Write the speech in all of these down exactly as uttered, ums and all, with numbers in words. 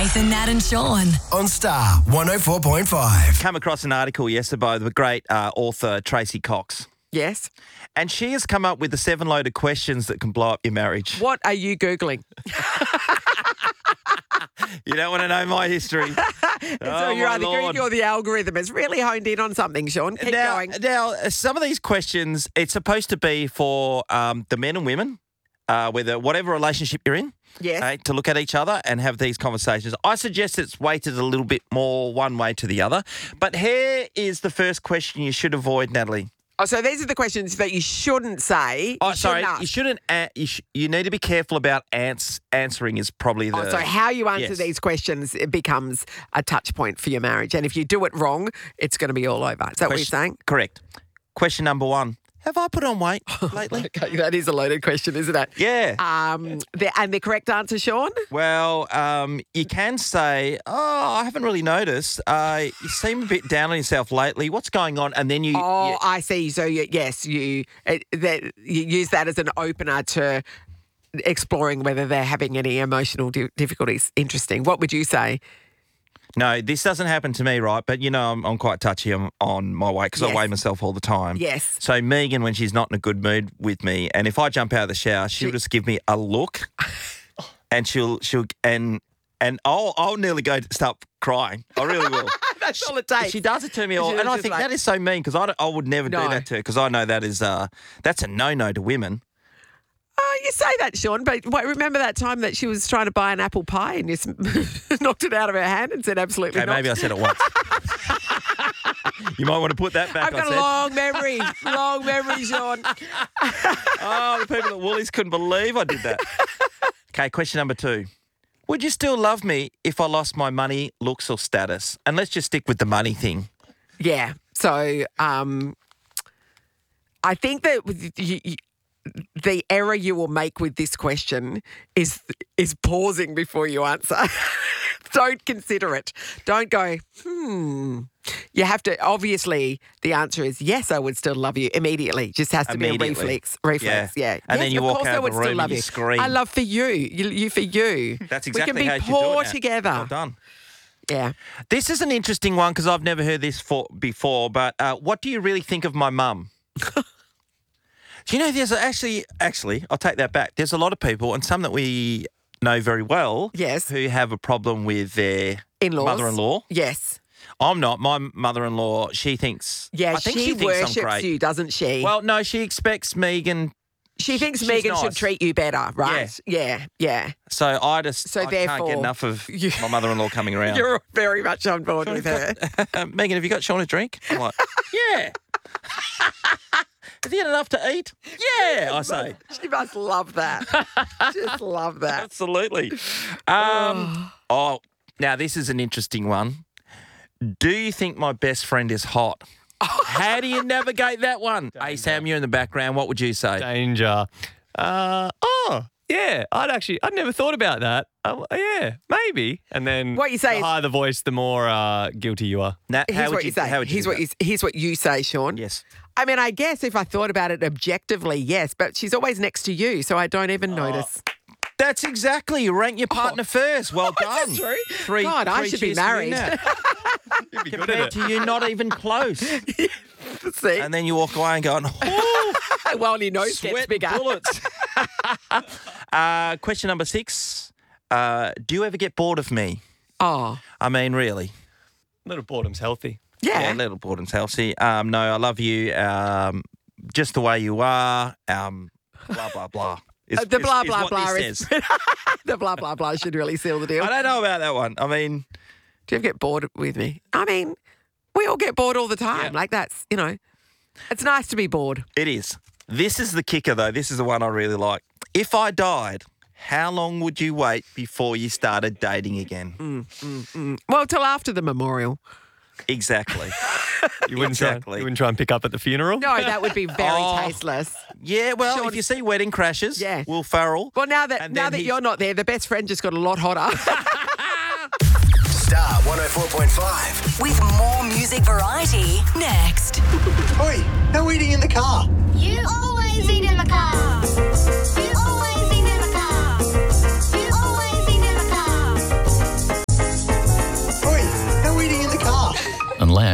Nathan, Nat and Sean. On Star one oh four point five. Come across an article yesterday by the great uh, author Tracy Cox. Yes. And she has come up with the seven loaded questions that can blow up your marriage. What are you Googling? You don't want to know my history. so Oh, you're my either Lord. Greek or the algorithm has really honed in on something, Sean. Keep now, going. now, some of these questions, it's supposed to be for um, the men and women, uh, whether whatever relationship you're in. Yes. Okay, to look at each other and have these conversations. I suggest it's weighted a little bit more one way to the other. But here is the first question you should avoid, Natalie. Oh, so these are the questions that you shouldn't say. Oh, you sorry, shouldn't ask. you shouldn't. A- you, sh- you need to be careful about ans- answering. Is probably the. Oh, so how you answer yes. these questions, it becomes a touch point for your marriage. And if you do it wrong, it's going to be all over. Is that what you're Question- saying? Correct. Question number one: have I put on weight lately? Okay, that is a loaded question, isn't it? Yeah. Um, the, and the correct answer, Sean? Well, um, you can say, "Oh, I haven't really noticed. Uh, you seem a bit down on yourself lately. What's going on?" And then you. Oh, you- I see. So you, yes, you it, that you use that as an opener to exploring whether they're having any emotional di- difficulties. Interesting. What would you say? no, this doesn't happen to me, right? But you know, I'm, I'm quite touchy on, on my weight because Yes. I weigh myself all the time. Yes. So Megan, when she's not in a good mood with me, and if I jump out of the shower, she'll She- just give me a look, and she'll she'll and and I'll I'll nearly go to start crying. I really will. That's all it takes. She does it to me all, She's and I just think like- that is so mean because I, don't- I would never No. do that to her because I know that is uh that's a no no to women. Oh, you say that, Sean, but wait, remember that time that she was trying to buy an apple pie and you s- knocked it out of her hand and said absolutely Okay, not. maybe I said it once. You might want to put that back. I've got I a said. long memory, long memory, Sean. Oh, the people at Woolies couldn't believe I did that. Okay, question number two. Would you still love me if I lost my money, looks, or status? And let's just stick with the money thing. Yeah. So um, I think that with you, you, the error you will make with this question is is pausing before you answer. Don't consider it. Don't go, hmm. You have to, obviously, the answer is yes, I would still love you immediately. Just has to be a Immediately. reflex. Reflex, yeah. Yeah. And yes, then you of walk course out I of would the still room love and you you. scream. I love for you. You, you for you. That's exactly we how can you be should do it, poor Nat. together. Well done. Yeah. This is an interesting one because I've never heard this for, before, but uh, what do you really think of my mum? Do you know there's actually, actually, I'll take that back. There's a lot of people, and some that we know very well, Yes. who have a problem with their In-laws. mother-in-law. Yes. I'm not. My mother-in-law, she thinks, Yeah, I think she, she, thinks I'm worships great. you, doesn't she? Well, no, she expects Megan. she thinks she's Megan should nice. treat you better, right? Yeah, yeah. So I just So I can't therefore, get enough of you- my mother-in-law coming around. You're very much on board with her. Megan, have you got Sean a drink? I'm like, yeah. Has he had enough to eat? Yeah, I say. She must love that. Just love that. Absolutely. Um, oh, now this is an interesting one. Do you think my best friend is hot? How do you navigate that one? Hey, Sam, you're in the background. What would you say? Danger. Uh, oh, yeah. I'd actually, I'd never thought about that. Uh, yeah, maybe. And then What you say the is- higher the voice, the more uh, guilty you are. Nat, how Here's would what you, say. How would you here's do what that? you here's what you say, Sean. Yes. I mean, I guess if I thought about it objectively, yes, but she's always next to you, so I don't Oh. even notice. That's exactly. You rank your partner first. Well done. Is that true? Three, God, I three should be cheers to you, married. Nat. Compared to you, not even close. See? And then you walk away and go, oh, well, your nose gets sweat bigger. bullets. uh, question number six. Uh, do you ever get bored of me? Oh, I mean, really? A little boredom's healthy. yeah. Yeah, little boredom's healthy. Um, no, I love you. Um, just the way you are. Um, blah, blah, blah. Is, Uh, the is- blah, is blah, what blah this is- says. The blah, blah, blah should really seal the deal. I don't know about that one. I mean, Do you ever get bored with me? I mean, we all get bored all the time. Yeah. Like that's, you know, it's nice to be bored. it is. This is the kicker, though. This is the one I really like. If I died, how long would you wait before you started dating again? Well, till after the memorial. Exactly. You wouldn't, try, Exactly. you wouldn't try and pick up at the funeral? No, that would be very Oh. tasteless. Yeah, well, Sean- if you see Wedding Crashers, Yeah. Will Ferrell. Well, now that And now then that he's- you're not there, the best friend just got a lot hotter. Star one oh four point five. With more music variety next. Oi, no eating in the car. You always eat in the car. You always eat in the car. You always eat in the car.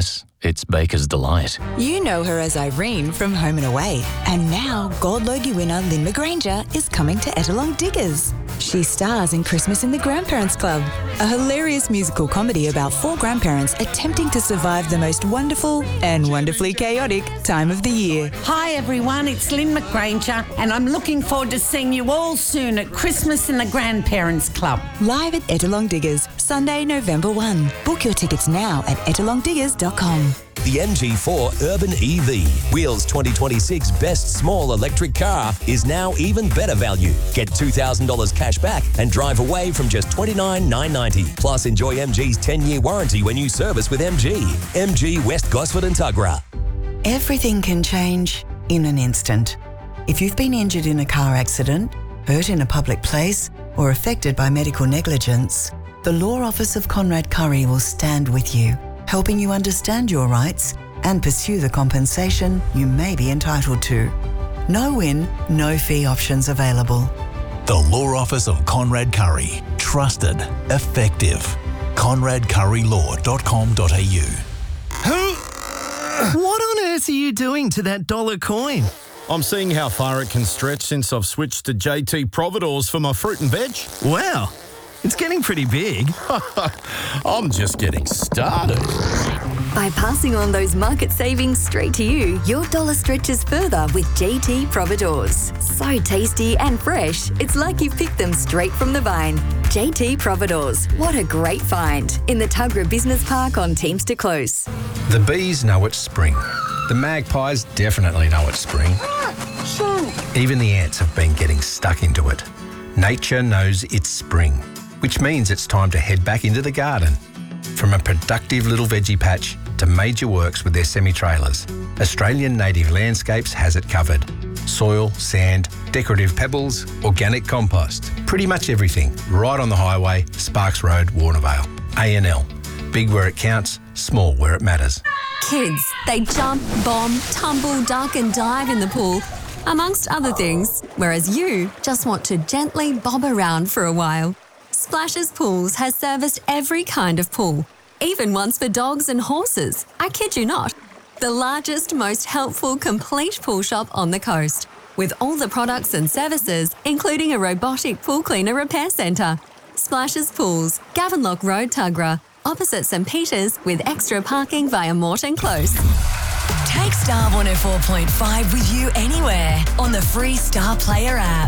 Yes, it's Baker's Delight. You know her as Irene from Home and Away. And now Gold Logie winner Lynn McGranger is coming to Ettalong Diggers. She stars in Christmas in the Grandparents Club, a hilarious musical comedy about four grandparents attempting to survive the most wonderful and wonderfully chaotic time of the year. Hi everyone, it's Lynn McGranger and I'm looking forward to seeing you all soon at Christmas in the Grandparents Club. Live at Ettalong Diggers, Sunday, November first. Book your tickets now at ettalong diggers dot com. The M G four Urban E V, Wheels twenty twenty-six Best Small Electric Car, is now even better value. Get two thousand dollars cash back and drive away from just twenty-nine thousand nine hundred ninety dollars. Plus, enjoy M G's ten-year warranty when you service with M G. M G West Gosford and Tuggerah. Everything can change in an instant. If you've been injured in a car accident, hurt in a public place, or affected by medical negligence, the Law Office of Conrad Curry will stand with you, helping you understand your rights and pursue the compensation you may be entitled to. No win, no fee options available. The Law Office of Conrad Curry. Trusted. Effective. conrad curry law dot com dot a u. What on earth are you doing to that dollar coin? I'm seeing how far it can stretch since I've switched to J T Providores for my fruit and veg. Wow, it's getting pretty big. I'm just getting started. By passing on those market savings straight to you, your dollar stretches further with J T Providores. So tasty and fresh, it's like you picked them straight from the vine. J T Providores, what a great find. In the Tuggerah Business Park on Teamster Close. The bees know it's spring. The magpies definitely know it's spring. Even the ants have been getting stuck into it. Nature knows it's spring, which means it's time to head back into the garden. From a productive little veggie patch to major works with their semi-trailers, Australian Native Landscapes has it covered. Soil, sand, decorative pebbles, organic compost, pretty much everything, right on the highway, Sparks Road, Warnervale. A N L, big where it counts, small where it matters. Kids, they jump, bomb, tumble, duck and dive in the pool, amongst other things, whereas you just want to gently bob around for a while. Splashes Pools has serviced every kind of pool, even ones for dogs and horses. I kid you not. The largest, most helpful, complete pool shop on the coast, with all the products and services, including a robotic pool cleaner repair centre. Splashes Pools, Gavenlock Road, Tuggerah, opposite St Peters, with extra parking via Morton Close. Take Star one oh four point five with you anywhere on the free Star Player app.